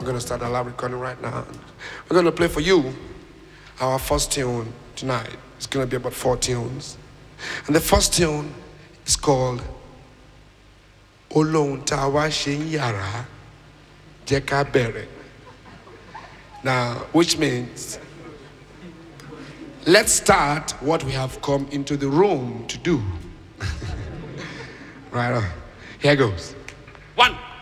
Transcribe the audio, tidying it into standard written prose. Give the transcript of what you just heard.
We're going to start a live recording right now. We're going to play for you our first tune tonight. It's going to be about 4 tunes. And the first tune is called Olohun Ta Wa Se Yara Jẹ́ Ká Bẹ̀rẹ̀. Now, which means, let's start what we have come into the room to do. Right on. Here goes. 1.